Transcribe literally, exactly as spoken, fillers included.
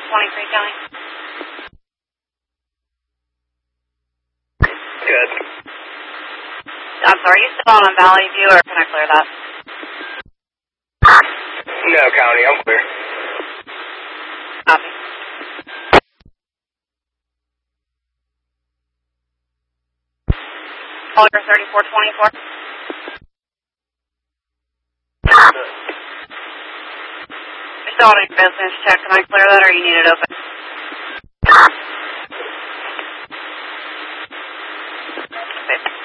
twenty-three County. Good. I'm sorry, are you still on in Valley View, or can I clear that? No, County, I'm clear. Copy. Caller thirty-four twenty-four. You're still on a business check. Can I clear that, or you need it open? Okay.